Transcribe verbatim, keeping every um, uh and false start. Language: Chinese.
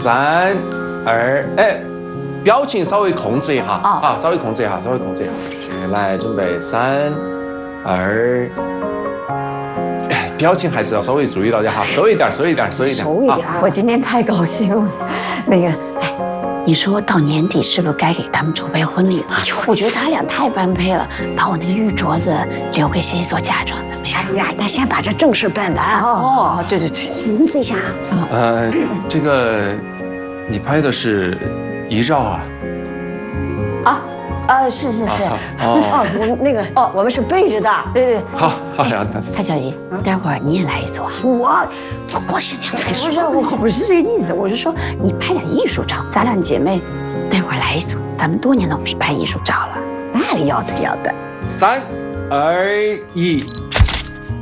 三二哎，表情稍微控制一下啊啊，稍微控制一下，稍微控制一下。来，准备三二。 表情还是要稍微注意到点哈，收一点，收一点，收一点。 收一点。 我今天太高兴了。那个，哎，你说到年底是不是该给他们筹备婚礼了？我觉得他俩太般配了，把我那个玉镯子留给谁做嫁妆怎么样？ 哎呀，那先把这正事办完。 哦，对对对， 名字一下。 呃，这个你拍的是遗照啊？ 啊啊，是是是， 哦， 哦，我们那个哦，我们是背着的。 对对。 好好，这样子。 蔡小姨，待会儿你也来一组啊。 我我过十年再说。 不是，我不是这个意思，我是说你拍点艺术照，咱俩姐妹待会儿来一组，咱们多年都没拍艺术照了。 那要的要的。 三二一。